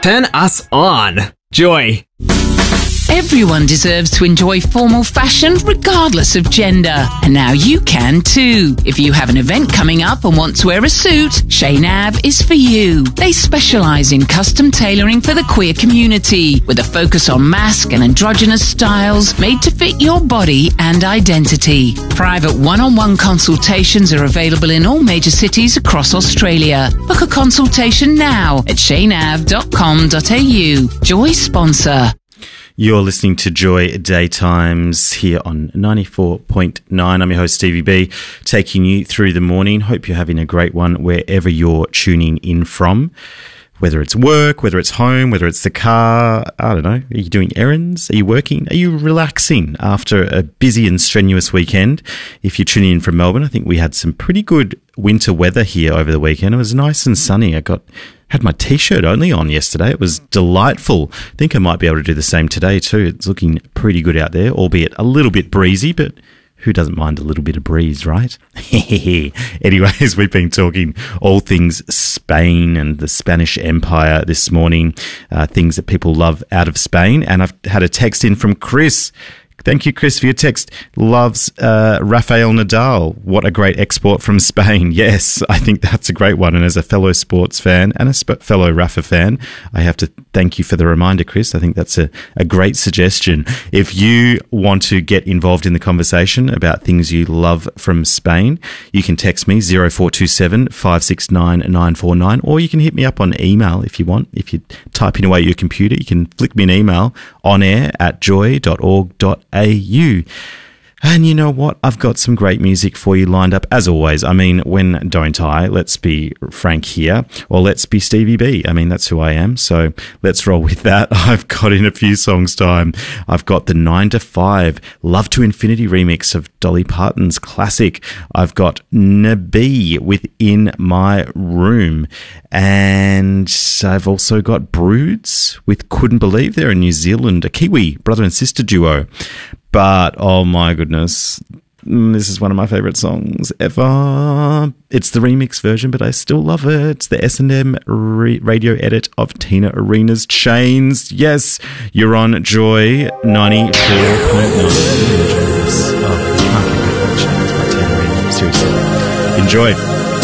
Turn us on. Joy. Everyone deserves to enjoy formal fashion regardless of gender. And now you can too. If you have an event coming up and want to wear a suit, Chez Nav is for you. They specialise in custom tailoring for the queer community with a focus on masc and androgynous styles made to fit your body and identity. Private one-on-one consultations are available in all major cities across Australia. Book a consultation now at cheynav.com.au. Joy sponsor. You're listening to Joy Daytimes here on 94.9. I'm your host, Stevie B, taking you through the morning. Hope you're having a great one wherever you're tuning in from. Whether it's work, whether it's home, whether it's the car, I don't know. Are you doing errands? Are you working? Are you relaxing after a busy and strenuous weekend? If you're tuning in from Melbourne, I think we had some pretty good winter weather here over the weekend. It was nice and sunny. Had my T-shirt only on yesterday. It was delightful. I think I might be able to do the same today too. It's looking pretty good out there, albeit a little bit breezy, but who doesn't mind a little bit of breeze, right? Anyways, we've been talking all things Spain and the Spanish Empire this morning, things that people love out of Spain. And I've had a text in from Chris. Thank you, Chris, for your text. Loves Rafael Nadal. What a great export from Spain. Yes, I think that's a great one. And as a fellow sports fan and a fellow Rafa fan, I have to thank you for the reminder, Chris. I think that's a great suggestion. If you want to get involved in the conversation about things you love from Spain, you can text me 0427 569 949, or you can hit me up on email if you want. If you're typing away at your computer, you can flick me an email on air at joy.org.au. And you know what? I've got some great music for you lined up, as always. I mean, when don't I? Let's be Frank here, or let's be Stevie B. I mean, that's who I am, so let's roll with that. I've got in a few songs time. I've got the 9 to 5 Love to Infinity remix of Dolly Parton's classic. I've got Nabi with In My Room. And I've also got Broods with Couldn't Believe they're in New Zealand, a Kiwi brother and sister duo. But, oh my goodness, this is one of my favourite songs ever. It's the remix version, but I still love it. It's the S&M radio edit of Tina Arena's Chains. Yes, you're on Joy 94.9. Oh, I can't get Chains by Tina Arena. Seriously. Enjoy.